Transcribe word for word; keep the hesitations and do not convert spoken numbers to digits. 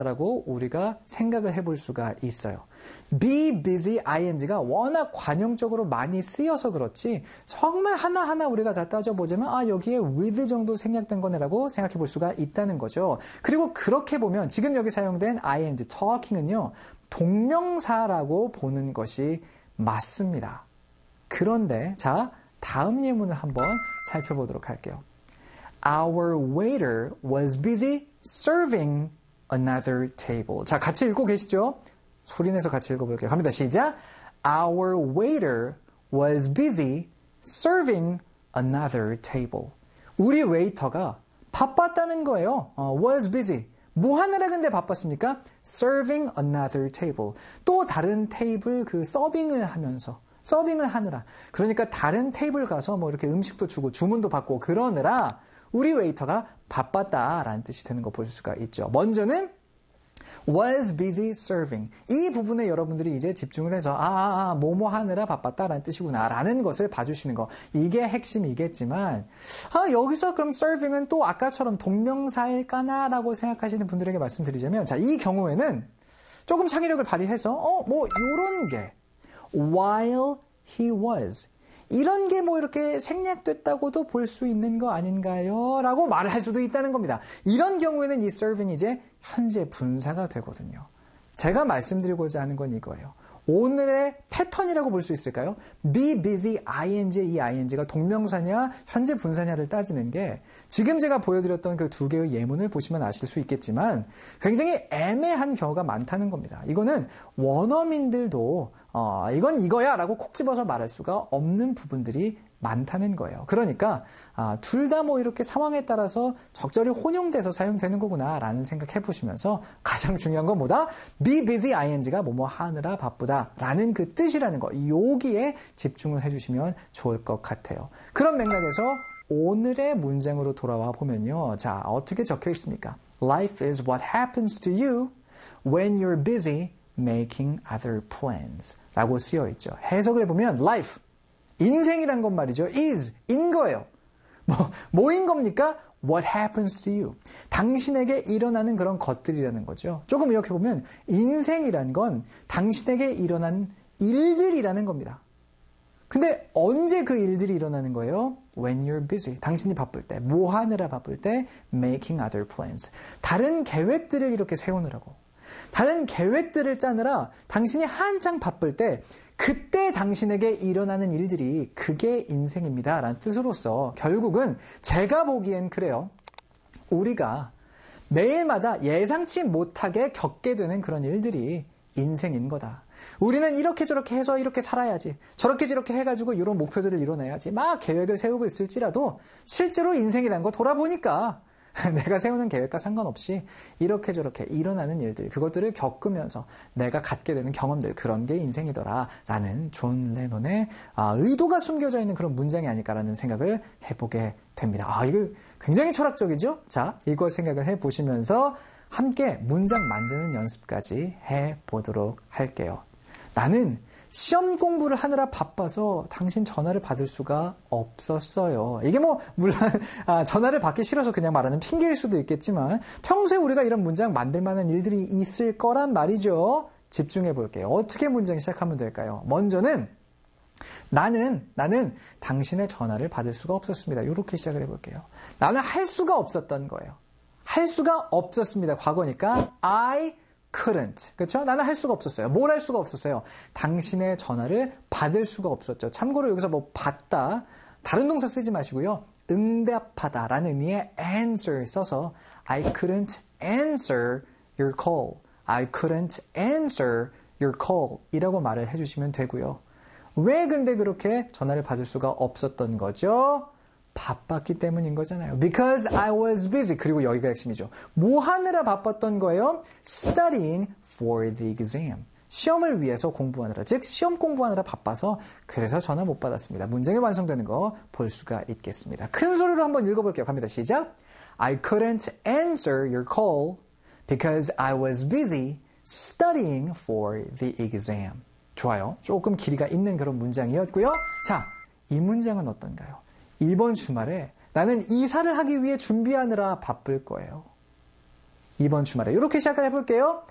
라고 우리가 생각을 해볼 수가 있어요. be busy ing가 워낙 관용적으로 많이 쓰여서 그렇지 정말 하나하나 우리가 다 따져보자면 아 여기에 with 정도 생략된 거네라고 생각해 볼 수가 있다는 거죠. 그리고 그렇게 보면 지금 여기 사용된 ing, talking은요 동명사라고 보는 것이 맞습니다. 그런데 자 다음 예문을 한번 살펴보도록 할게요. Our waiter was busy serving another table. 자, 같이 읽고 계시죠? 소리내서 같이 읽어볼게요. 갑니다. 시작. Our waiter was busy serving another table. 우리 웨이터가 바빴다는 거예요. 어, was busy. 뭐 하느라 근데 바빴습니까? Serving another table. 또 다른 테이블 그 서빙을 하면서 서빙을 하느라. 그러니까 다른 테이블 가서 뭐 이렇게 음식도 주고 주문도 받고 그러느라 우리 웨이터가 바빴다라는 뜻이 되는 거 볼 수가 있죠. 먼저는 was busy serving. 이 부분에 여러분들이 이제 집중을 해서 아, 아, 아 뭐뭐 하느라 바빴다라는 뜻이구나 라는 것을 봐주시는 거. 이게 핵심이겠지만 아, 여기서 그럼 serving은 또 아까처럼 동명사일까나 라고 생각하시는 분들에게 말씀드리자면 자, 이 경우에는 조금 창의력을 발휘해서 어, 뭐 요런 게 while he was 이런 게 뭐 이렇게 생략됐다고도 볼 수 있는 거 아닌가요? 라고 말을 할 수도 있다는 겁니다. 이런 경우에는 이 serving이 이제 현재 분사가 되거든요. 제가 말씀드리고자 하는 건 이거예요. 오늘의 패턴이라고 볼 수 있을까요? be busy, ing의 이 ing가 동명사냐 현재 분사냐를 따지는 게 지금 제가 보여드렸던 그 두 개의 예문을 보시면 아실 수 있겠지만 굉장히 애매한 경우가 많다는 겁니다. 이거는 원어민들도 어, 이건 이거야 라고 콕 집어서 말할 수가 없는 부분들이 많다는 거예요. 그러니까 아, 둘 다 뭐 이렇게 상황에 따라서 적절히 혼용돼서 사용되는 거구나 라는 생각 해보시면서 가장 중요한 건 뭐다? be busy ing가 뭐뭐 하느라 바쁘다 라는 그 뜻이라는 거 여기에 집중을 해주시면 좋을 것 같아요. 그런 맥락에서 오늘의 문장으로 돌아와 보면요. 자, 어떻게 적혀 있습니까? Life is what happens to you when you're busy making other plans 라고 쓰여 있죠. 해석을 해보면 life, 인생이란 건 말이죠. is, 인 거예요. 뭐, 뭐인 겁니까? What happens to you. 당신에게 일어나는 그런 것들이라는 거죠. 조금 이렇게 보면 인생이란 건 당신에게 일어난 일들이라는 겁니다. 근데 언제 그 일들이 일어나는 거예요? When you're busy. 당신이 바쁠 때, 뭐 하느라 바쁠 때 making other plans. 다른 계획들을 이렇게 세우느라고. 다른 계획들을 짜느라 당신이 한창 바쁠 때 그때 당신에게 일어나는 일들이 그게 인생입니다 라는 뜻으로서 결국은 제가 보기엔 그래요. 우리가 매일마다 예상치 못하게 겪게 되는 그런 일들이 인생인 거다. 우리는 이렇게 저렇게 해서 이렇게 살아야지. 저렇게 저렇게 해가지고 이런 목표들을 이뤄내야지. 막 계획을 세우고 있을지라도 실제로 인생이라는 거 돌아보니까 내가 세우는 계획과 상관없이 이렇게 저렇게 일어나는 일들, 그것들을 겪으면서 내가 갖게 되는 경험들, 그런 게 인생이더라 라는 존 레논의 의도가 숨겨져 있는 그런 문장이 아닐까라는 생각을 해보게 됩니다. 아, 이거 굉장히 철학적이죠? 자, 이걸 생각을 해보시면서 함께 문장 만드는 연습까지 해보도록 할게요. 나는 시험 공부를 하느라 바빠서 당신 전화를 받을 수가 없었어요. 이게 뭐 물론 아, 전화를 받기 싫어서 그냥 말하는 핑계일 수도 있겠지만 평소에 우리가 이런 문장 만들 만한 일들이 있을 거란 말이죠. 집중해 볼게요. 어떻게 문장 시작하면 될까요? 먼저는 나는 나는 당신의 전화를 받을 수가 없었습니다. 이렇게 시작을 해볼게요. 나는 할 수가 없었던 거예요. 할 수가 없었습니다. 과거니까 I couldn't. 그렇죠? 나는 할 수가 없었어요. 뭘 할 수가 없었어요? 당신의 전화를 받을 수가 없었죠. 참고로 여기서 뭐 받다 다른 동사 쓰지 마시고요. 응답하다라는 의미의 answer 써서 I couldn't answer your call. I couldn't answer your call 이라고 말을 해주시면 되고요. 왜 근데 그렇게 전화를 받을 수가 없었던 거죠? 바빴기 때문인 거잖아요. Because I was busy. 그리고 여기가 핵심이죠. 뭐 하느라 바빴던 거예요? Studying for the exam. 시험을 위해서 공부하느라, 즉 시험 공부하느라 바빠서 그래서 전화 못 받았습니다. 문장이 완성되는 거 볼 수가 있겠습니다. 큰 소리로 한번 읽어볼게요. 갑니다. 시작. I couldn't answer your call because I was busy studying for the exam. 좋아요. 조금 길이가 있는 그런 문장이었고요. 자, 이 문장은 어떤가요? 이번 주말에 나는 이사를 하기 위해 준비하느라 바쁠 거예요. 이번 주말에. 이렇게 시작을 해볼게요.